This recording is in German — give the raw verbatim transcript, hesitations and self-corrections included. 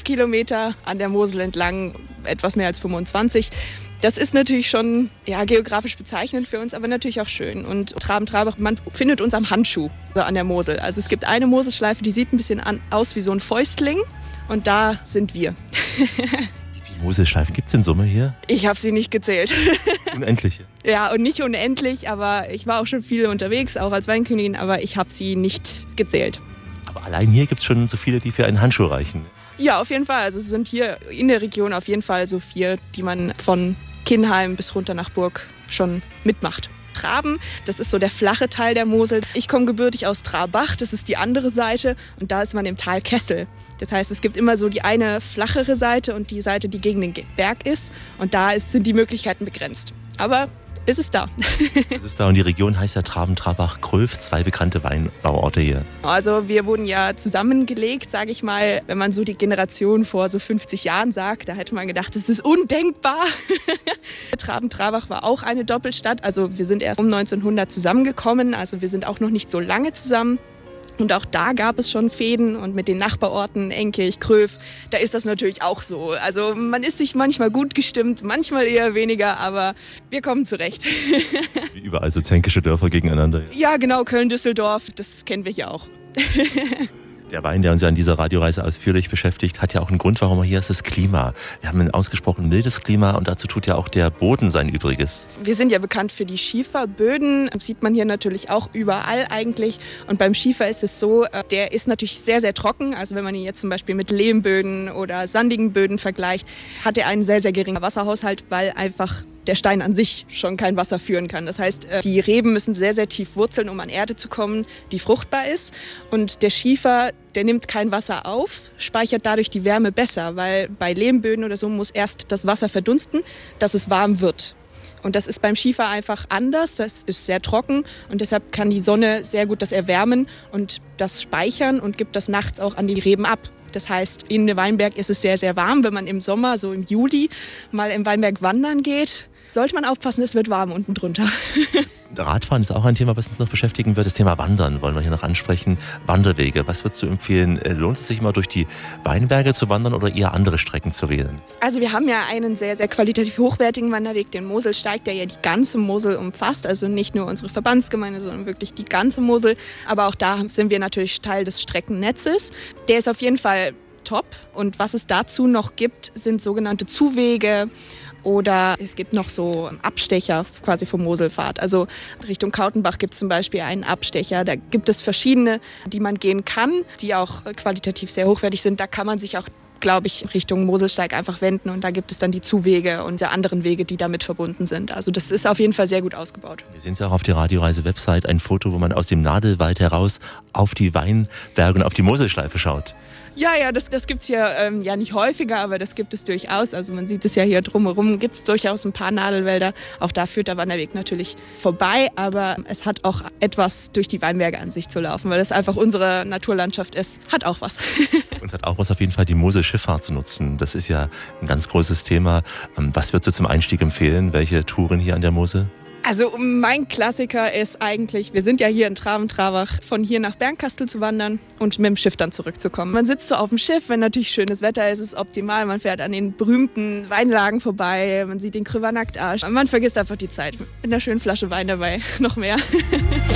Kilometer an der Mosel entlang, etwas mehr als fünfundzwanzig. Das ist natürlich schon ja, geografisch bezeichnend für uns, aber natürlich auch schön. Und Traben-Trabach, man findet uns am Handschuh an der Mosel. Also es gibt eine Moselschleife, die sieht ein bisschen an, aus wie so ein Fäustling und da sind wir. Wie viele Moselschleifen gibt es in Summe hier? Ich habe sie nicht gezählt. Unendliche? Ja, und nicht unendlich, aber ich war auch schon viel unterwegs, auch als Weinkönigin, aber ich habe sie nicht gezählt. Aber allein hier gibt es schon so viele, die für einen Handschuh reichen. Ja, auf jeden Fall. Also es sind hier in der Region auf jeden Fall so vier, die man von Kinnheim bis runter nach Burg schon mitmacht. Traben, das ist so der flache Teil der Mosel. Ich komme gebürtig aus Trabach, das ist die andere Seite und da ist man im Tal Kessel. Das heißt, es gibt immer so die eine flachere Seite und die Seite, die gegen den Berg ist und da ist, sind die Möglichkeiten begrenzt. Aber es ist da. Es ist da und die Region heißt ja Traben-Trabach-Gröf, zwei bekannte Weinbauorte hier. Also wir wurden ja zusammengelegt, sage ich mal, wenn man so die Generation vor so fünfzig Jahren sagt, da hätte man gedacht, das ist undenkbar. Traben-Trabach war auch eine Doppelstadt, also wir sind erst um neunzehnhundert zusammengekommen, also wir sind auch noch nicht so lange zusammen. Und auch da gab es schon Fehden und mit den Nachbarorten Enkirch, Gröf, da ist das natürlich auch so. Also man ist sich manchmal gut gestimmt, manchmal eher weniger, aber wir kommen zurecht. Wie überall so zänkische Dörfer gegeneinander. Ja, genau, Köln, Düsseldorf, das kennen wir hier auch. Der Wein, der uns ja an dieser Radioreise ausführlich beschäftigt, hat ja auch einen Grund, warum er hier ist, das Klima. Wir haben ein ausgesprochen mildes Klima und dazu tut ja auch der Boden sein Übriges. Wir sind ja bekannt für die Schieferböden, das sieht man hier natürlich auch überall eigentlich. Und beim Schiefer ist es so, der ist natürlich sehr, sehr trocken. Also wenn man ihn jetzt zum Beispiel mit Lehmböden oder sandigen Böden vergleicht, hat er einen sehr, sehr geringen Wasserhaushalt, weil einfach der Stein an sich schon kein Wasser führen kann. Das heißt, die Reben müssen sehr, sehr tief wurzeln, um an Erde zu kommen, die fruchtbar ist. Und der Schiefer, der nimmt kein Wasser auf, speichert dadurch die Wärme besser, weil bei Lehmböden oder so muss erst das Wasser verdunsten, dass es warm wird. Und das ist beim Schiefer einfach anders, das ist sehr trocken und deshalb kann die Sonne sehr gut das erwärmen und das speichern und gibt das nachts auch an die Reben ab. Das heißt, in der Weinberg ist es sehr, sehr warm. Wenn man im Sommer, so im Juli, mal im Weinberg wandern geht, sollte man aufpassen, es wird warm unten drunter. Radfahren ist auch ein Thema, was uns noch beschäftigen wird. Das Thema Wandern wollen wir hier noch ansprechen. Wanderwege. Was würdest du empfehlen? Lohnt es sich immer durch die Weinberge zu wandern oder eher andere Strecken zu wählen? Also wir haben ja einen sehr, sehr qualitativ hochwertigen Wanderweg, den Moselsteig, der ja die ganze Mosel umfasst. Also nicht nur unsere Verbandsgemeinde, sondern wirklich die ganze Mosel. Aber auch da sind wir natürlich Teil des Streckennetzes. Der ist auf jeden Fall top. Und was es dazu noch gibt, sind sogenannte Zuwege. Oder es gibt noch so Abstecher quasi vom Moselpfad. Also Richtung Kautenbach gibt es zum Beispiel einen Abstecher. Da gibt es verschiedene, die man gehen kann, die auch qualitativ sehr hochwertig sind. Da kann man sich auch, glaube ich, Richtung Moselsteig einfach wenden. Und da gibt es dann die Zuwege und die anderen Wege, die damit verbunden sind. Also das ist auf jeden Fall sehr gut ausgebaut. Wir sehen es auch auf der Radioreise-Website, ein Foto, wo man aus dem Nadelwald heraus auf die Weinberge und auf die Moselschleife schaut. Ja, ja, das, das gibt es hier ähm, ja nicht häufiger, aber das gibt es durchaus. Also man sieht es ja hier drumherum, gibt es durchaus ein paar Nadelwälder. Auch da führt der Wanderweg natürlich vorbei, aber es hat auch etwas durch die Weinberge an sich zu laufen, weil das einfach unsere Naturlandschaft ist. Hat auch was. Und hat auch was auf jeden Fall, die Moselschifffahrt zu nutzen. Das ist ja ein ganz großes Thema. Was würdest du zum Einstieg empfehlen? Welche Touren hier an der Mosel? Also mein Klassiker ist eigentlich, wir sind ja hier in Traben-Trabach, von hier nach Bernkastel zu wandern und mit dem Schiff dann zurückzukommen. Man sitzt so auf dem Schiff, wenn natürlich schönes Wetter ist, ist es optimal. Man fährt an den berühmten Weinlagen vorbei, man sieht den Krüvernackt-Arsch. Man vergisst einfach die Zeit. Mit einer schönen Flasche Wein dabei, noch mehr.